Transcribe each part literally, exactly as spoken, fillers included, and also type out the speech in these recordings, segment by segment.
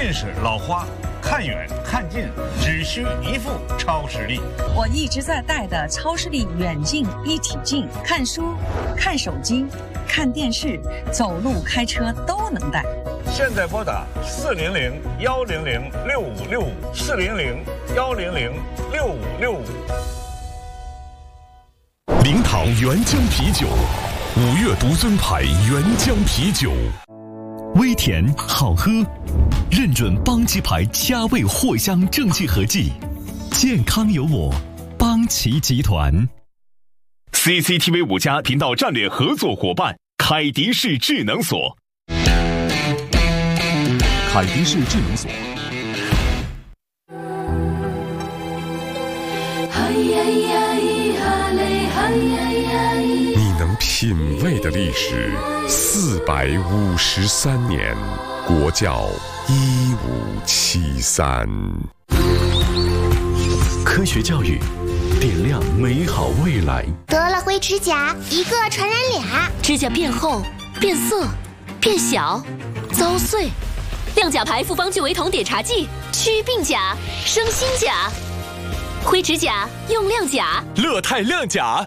近视、老花，看远看近只需一副超视力。 我一直在戴的超视力远近一体镜，看书、看手机、看电视、走路、开车都能戴。 现在拨打四零零幺零零六五六五四零零幺零零六五六五。 零糖原浆啤酒，五月独尊牌原浆啤酒，微甜好喝，认准邦吉牌佳味藿香正气合剂，健康有我，邦奇集团。C C T V 五家频道战略合作伙伴，凯迪仕智能锁。凯迪仕智能锁。 你能品味的历史，四百五十三年，国窖一五七三。 科学教育，点亮美好未来。 得了灰指甲，一个传染俩， 指甲变厚、变色、变小、遭碎。亮甲牌复方聚维酮碘茶剂，祛病甲，生新甲。灰指甲用亮甲， 乐泰亮甲。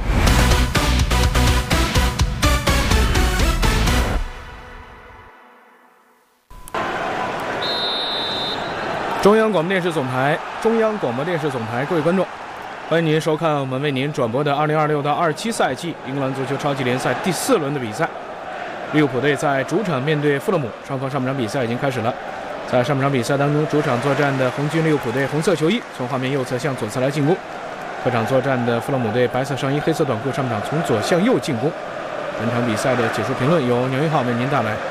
中央广播电视总台，中央广播电视总台，各位观众，欢迎您收看我们为您转播的二零二六到二七赛季英格兰足球超级联赛第四轮的比赛。利物浦队在主场面对富勒姆，双方上半场比赛已经开始了。在上半场比赛当中，主场作战的红军利物浦队红色球衣从画面右侧向左侧来进攻，客场作战的富勒姆队白色上衣黑色短裤上半场从左向右进攻。本场比赛的解说评论由牛一号为您带来。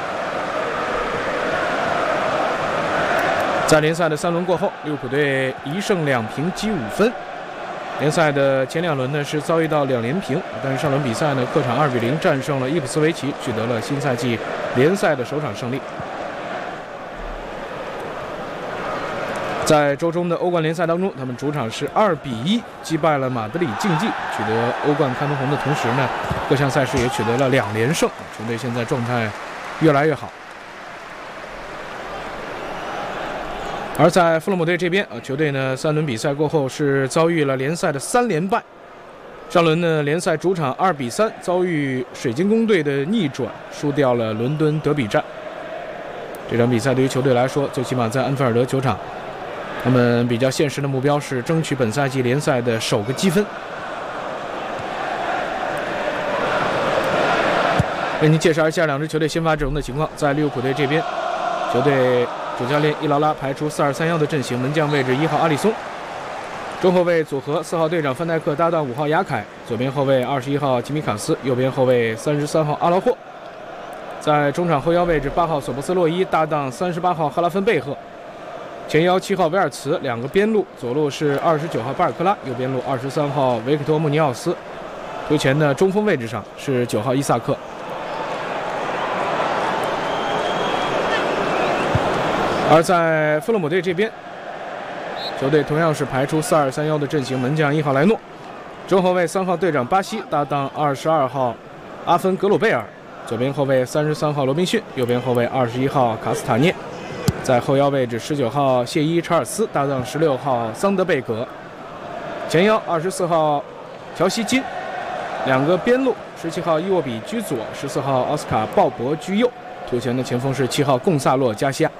在联赛的三轮过后，利物浦队一胜两平积五分。联赛的前两轮呢是遭遇到两连平，但是上轮比赛呢客场二比零战胜了伊普斯维奇，取得了新赛季联赛的首场胜利。在周中的欧冠联赛当中，他们主场是二比一击败了马德里竞技，取得欧冠开门红的同时呢，各项赛事也取得了两连胜，球队现在状态越来越好。而在富勒姆队这边啊，球队呢三轮比赛过后是遭遇了联赛的三连败。上轮呢联赛主场二比三遭遇水晶宫队的逆转，输掉了伦敦德比战。这场比赛对于球队来说，最起码在安菲尔德球场，他们比较现实的目标是争取本赛季联赛的首个积分。为您介绍一下两支球队先发阵容的情况。在利物浦队这边，球队主教练伊劳拉排出四二三一的阵型，门将位置一号阿里松，中后卫组合四号队长范戴克搭档五号雅凯，左边后卫二十一号吉米卡斯，右边后卫三十三号阿劳霍。在中场后腰位置八号索博斯洛伊搭档三十八号赫拉芬贝赫，前腰七号维尔茨，两个边路，左路是二十九号巴尔克拉，右边路二十三号维克托穆尼奥斯，图前的中锋位置上是九号伊萨克。而在富勒姆队这边，球队同样是排出四二三一的阵型，门将一号莱诺，中后卫三号队长巴西搭档二十二号阿芬格鲁贝尔，左边后卫三十三号罗宾逊，右边后卫二十一号卡斯塔涅，在后腰位置十九号谢伊查尔斯搭档十六号桑德贝格，前腰二十四号乔西金，两个边路十七号伊沃比居左，十四号奥斯卡鲍勃居右，图前的前锋是七号贡萨洛加西亚。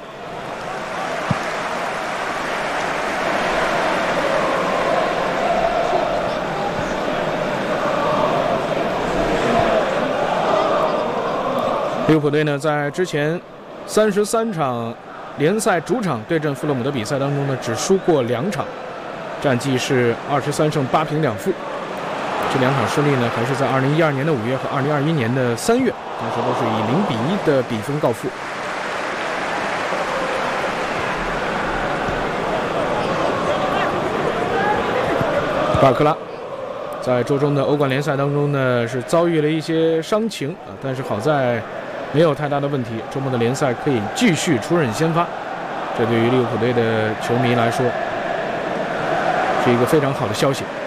利物浦队呢，在之前三十三场联赛主场对阵富勒姆的比赛当中呢，只输过两场，战绩是二十三胜八平两负。这两场失利呢，还是在二零一二年的五月和二零二一年的三月，当时都是以零比一的比分告负。巴尔克拉在周中的欧冠联赛当中呢，是遭遇了一些伤情啊，但是好在没有太大的问题，周末的联赛可以继续出任先发，这对于利物浦队的球迷来说是一个非常好的消息。